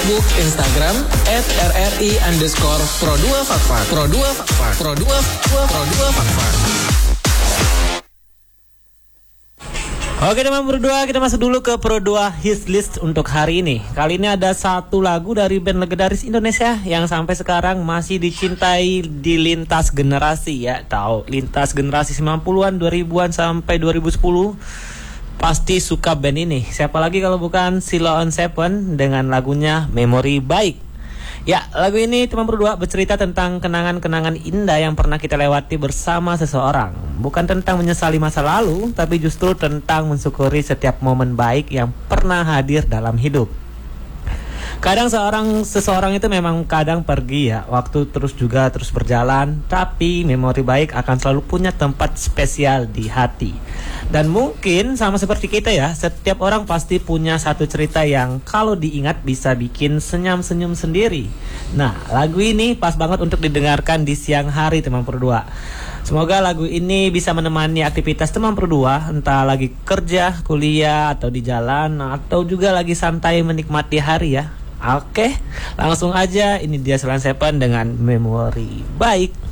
Facebook, Instagram @RRI_Pro2Fakfak. Pro2Fakfak. Oke teman berdua, kita masuk dulu ke Pro 2 Hits List untuk hari ini. Kali ini ada satu lagu dari band legendaris Indonesia yang sampai sekarang masih dicintai di lintas generasi ya. Tahu, lintas generasi 90-an, 2000-an sampai 2010 pasti suka band ini. Siapa lagi kalau bukan Sheila on 7 dengan lagunya Memori Baik. Ya, lagu ini teman berdua bercerita tentang kenangan-kenangan indah yang pernah kita lewati bersama seseorang. Bukan tentang menyesali masa lalu, tapi justru tentang mensyukuri setiap momen baik yang pernah hadir dalam hidup. Kadang seseorang itu memang kadang pergi ya, waktu terus berjalan, tapi memori baik akan selalu punya tempat spesial di hati. Dan mungkin sama seperti kita ya, setiap orang pasti punya satu cerita yang kalau diingat bisa bikin senyum-senyum sendiri. Nah, lagu ini pas banget untuk didengarkan di siang hari teman berdua. Semoga lagu ini bisa menemani aktivitas teman berdua, entah lagi kerja, kuliah, atau di jalan, atau juga lagi santai menikmati hari ya. Oke, langsung aja, ini dia Sheila on 7 dengan Memori Baik.